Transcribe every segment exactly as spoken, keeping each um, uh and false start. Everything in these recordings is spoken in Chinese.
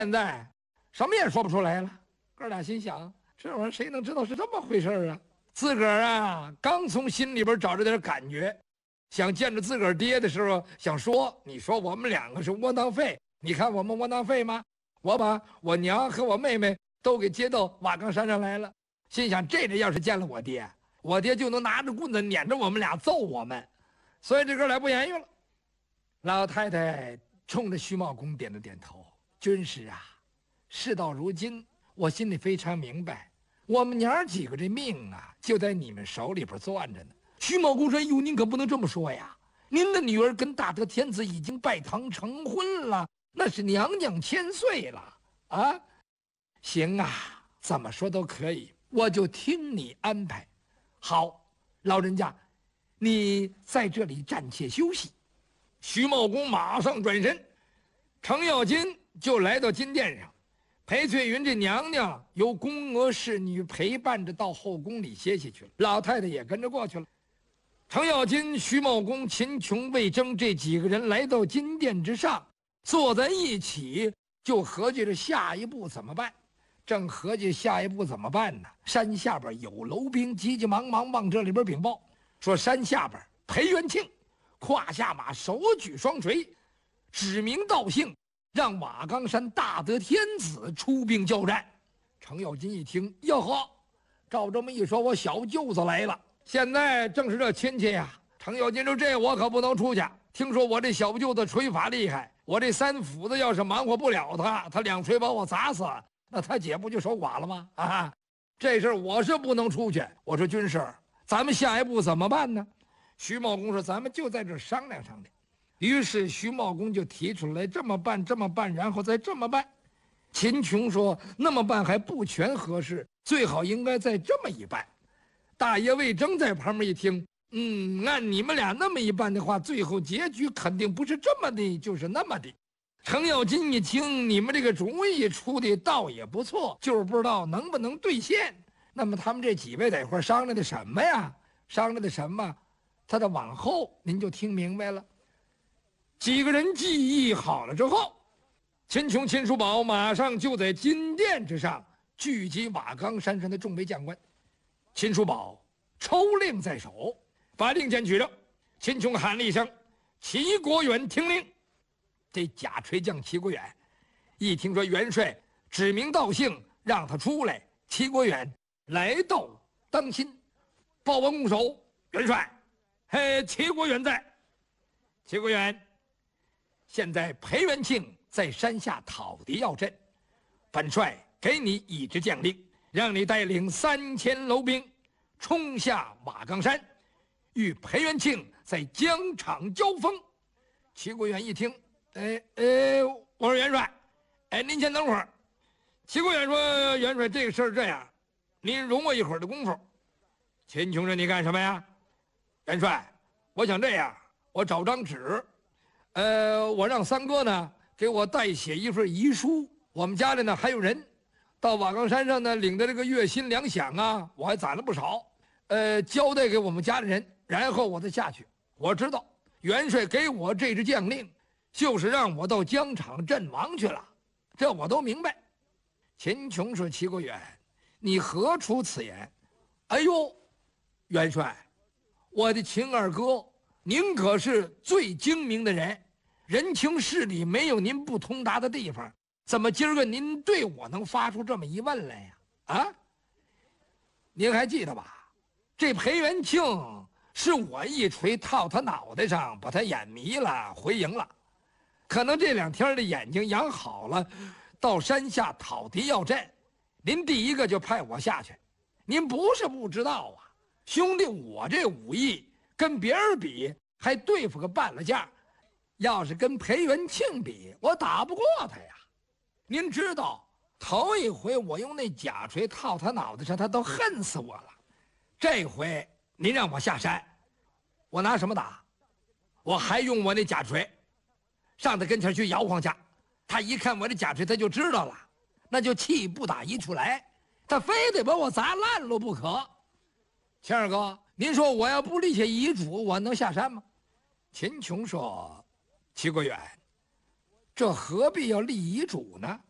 现在什么也说不出来了。哥俩心想，这玩意儿谁能知道是这么回事啊？自个儿啊，刚从心里边找着点感觉，想见着自个儿爹的时候，想说，你说我们两个是窝囊废，你看我们窝囊废吗？我把我娘和我妹妹都给接到瓦岗山上来了，心想这人要是见了我爹，我爹就能拿着棍子撵着我们俩揍我们，所以这哥俩不言语了。老太太冲着徐茂公点了点头，军师啊，事到如今，我心里非常明白，我们娘儿几个这命啊，就在你们手里边攥着呢。徐茂公说：“哎呦，您可不能这么说呀！您的女儿跟大德天子已经拜堂成婚了，那是娘娘千岁了啊！行啊，怎么说都可以，我就听你安排。好，老人家，你在这里暂且休息。”徐茂公马上转身，程咬金就来到金殿上。裴翠云这娘娘由宫娥侍女陪伴着到后宫里歇息去了，老太太也跟着过去了。程咬金、徐茂公、秦琼、魏征这几个人来到金殿之上，坐在一起，就合计着下一步怎么办。正合计下一步怎么办呢，山下边有楼兵急急忙忙往这里边禀报，说山下边裴元庆胯下马，手举双锤，指名道姓，让瓦岗山大德天子出兵交战。程咬金一听，哟呵，照这么一说，我小舅子来了。现在正是这亲戚呀。程咬金说：“这我可不能出去。听说我这小舅子锤法厉害，我这三斧子要是忙活不了他，他两锤把我砸死，那他姐不就守寡了吗？啊，这事儿我是不能出去。我说军师，咱们下一步怎么办呢？”徐茂公说：“咱们就在这商量商量。”于是徐茂公就提出来这么办，这么办，然后再这么办。秦琼说：“那么办还不全合适，最好应该再这么一办。”大爷魏征在旁边一听，嗯，按你们俩那么一办的话，最后结局肯定不是这么的，就是那么的。程咬金一听，你们这个主意出的倒也不错，就是不知道能不能兑现。那么他们这几位在一块商量的什么呀？商量的什么？他的往后您就听明白了。几个人记忆好了之后，秦琼、秦叔宝马上就在金殿之上聚集瓦岗山上的众位将官。秦叔宝抽令在手，把令箭举着。秦琼喊了一声：“齐国远听令！”这假锤匠齐国远一听说元帅指名道姓让他出来，齐国远来到当心，报完拱手：“元帅，嘿，齐国远在。齐国远，现在裴元庆在山下讨敌要阵，本帅给你一支将令，让你带领三千楼兵冲下瓦岗山，与裴元庆在疆场交锋。”齐国远一听，哎哎，我说元帅，哎，您先等会儿。齐国远说：“元帅，这个事儿这样，您容我一会儿的功夫。”秦琼说：“你干什么呀？”元帅，我想这样，我找张纸，呃，我让三哥呢给我代写一份遗书。我们家里呢还有人，到瓦岗山上呢领的这个月薪粮饷啊，我还攒了不少，呃，交代给我们家里人，然后我再下去。我知道元帅给我这支将令，就是让我到疆场阵亡去了，这我都明白。秦琼说：“齐国远，你何出此言？”哎呦，元帅，我的秦二哥，您可是最精明的人，人情事理没有您不通达的地方，怎么今儿个您对我能发出这么一问来呀？啊，您还记得吧？这裴元庆是我一锤套他脑袋上，把他眼迷了，回营了。可能这两天的眼睛养好了，到山下讨敌要阵，您第一个就派我下去。您不是不知道啊，兄弟，我这武艺跟别人比还对付个半拉架，要是跟裴元庆比，我打不过他呀。您知道，头一回我用那假锤套他脑袋上，他都恨死我了。这回您让我下山，我拿什么打？我还用我那假锤上他跟前去摇晃去。他一看我这假锤，他就知道了，那就气不打一处来，他非得把我砸烂了不可。秦二哥，您说我要不立下遗嘱，我能下山吗？秦琼说：“齐国远，这何必要立遗嘱呢？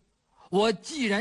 我既然